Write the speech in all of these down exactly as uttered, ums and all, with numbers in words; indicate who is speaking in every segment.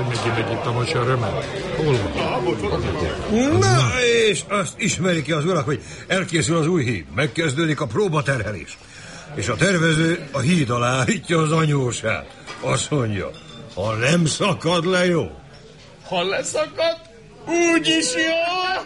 Speaker 1: hogy megint megittam a sörömet. Hol van?
Speaker 2: Na, és azt ismerik ki az urak, hogy elkészül az új híd. Megkezdődik a próbaterhelés. És a tervező a híd alá állítja az anyósát. Azt mondja, ha nem szakad le, jó.
Speaker 3: Ha leszakad, úgyis jó.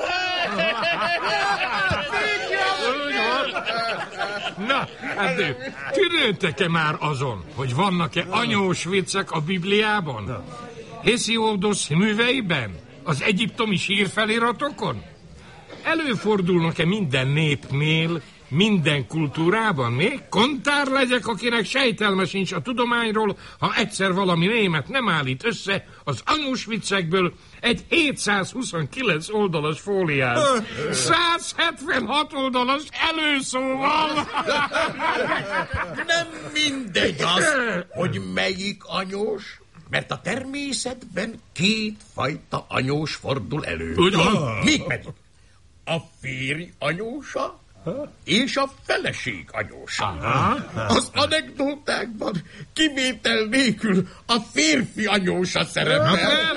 Speaker 1: Na, hát tűnődtek-e már azon, hogy vannak-e anyós viccek a Bibliában? Hésiódosz műveiben? Az egyiptomi sírfeliratokon? Előfordulnak-e minden népnél, minden kultúrában? Még kontár legyek, akinek sejtelme sincs a tudományról, ha egyszer valami német nem állít össze az anyós viccekből egy hétszázhuszonkilenc oldalas fóliát. száz hetvenhat oldalas előszóval.
Speaker 3: Nem mindegy az, hogy melyik anyós, mert a természetben két fajta anyós fordul elő.
Speaker 1: Úgy van.
Speaker 3: Mégpedig a férj anyósa és a feleség anyósa. Aha. Az anekdótákban kivétel nélkül a férfi anyósa szerepel.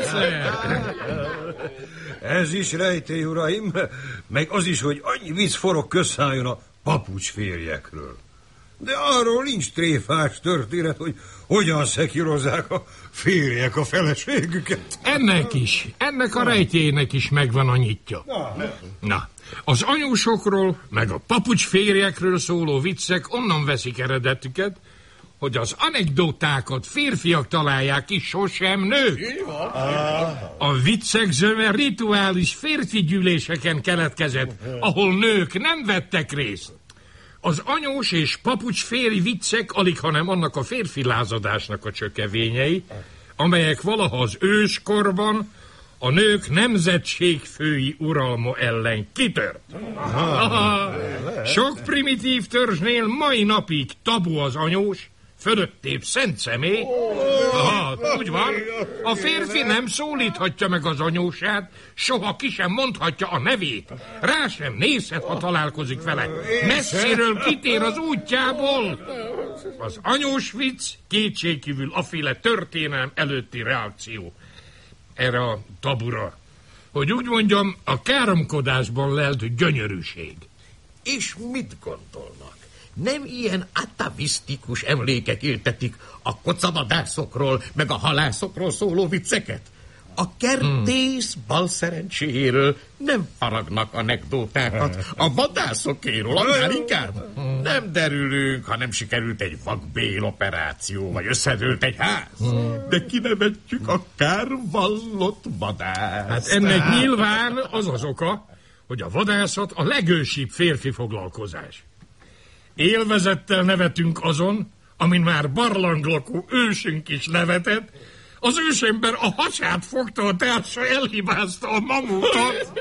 Speaker 2: Ez is rejtély, uraim, meg az is, hogy annyi vicc forog közszálljon a papucs férjekről. De arról nincs tréfás történet, hogy hogyan szekírozzák a férjek a feleségüket.
Speaker 1: Ennek is, ennek a rejtélynek is megvan a nyitja. Na, az anyósokról, meg a papucs férjekről szóló viccek onnan veszik eredetüket, hogy az anekdotákat férfiak találják ki, sosem nők. A viccek zöme rituális férfi gyűléseken keletkezett, ahol nők nem vettek részt. Az anyós és papucs férj viccek alig, hanem annak a férfi lázadásnak a csökevényei, amelyek valaha az őskorban a nők nemzetségfői uralma ellen kitört. Aha, sok primitív törzsnél mai napig tabu az anyós, fölöttébb szent személy. Aha, úgy van, a férfi nem szólíthatja meg az anyósát, soha ki sem mondhatja a nevét. Rá sem nézhet, ha találkozik vele. Messziről kitér az útjából. Az anyós vicc kétségkívül aféle történelem előtti reakció erre a tabura, hogy úgy mondjam, a káromkodásban lelt gyönyörűség.
Speaker 3: És mit gondolnak? Nem ilyen atavisztikus emlékek éltetik a kocavadászokról, meg a halászokról szóló vicceket? A kertész hmm. bal szerencséjéről nem faragnak anekdótákat, a vadászokéről annál inkább. Hmm. Nem derülünk, ha nem sikerült egy vakbél operáció, vagy összedőlt egy ház. Hmm. De kinevetjük a kárvallott vadászt.
Speaker 1: Hát ennek nyilván az az oka, hogy a vadászat a legősibb férfi foglalkozás. Élvezettel nevetünk azon, amin már barlanglakó ősünk is nevetett. Az ősember a hasát fogta, a társa elhibázta a mamutot.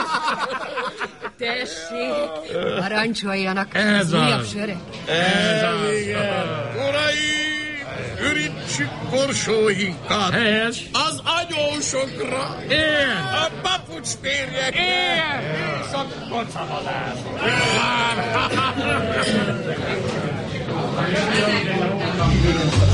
Speaker 4: Tessék, parancsoljanak.
Speaker 1: Ez
Speaker 4: újabb sörek.
Speaker 3: Ez az. Uraim, ürítsük korsóinkat.
Speaker 1: Helyes.
Speaker 3: Az anyósokra.
Speaker 1: Ilyen.
Speaker 3: A papucs férjekre.
Speaker 1: Ilyen.
Speaker 3: És a kocavadászokra.
Speaker 1: Ilyen.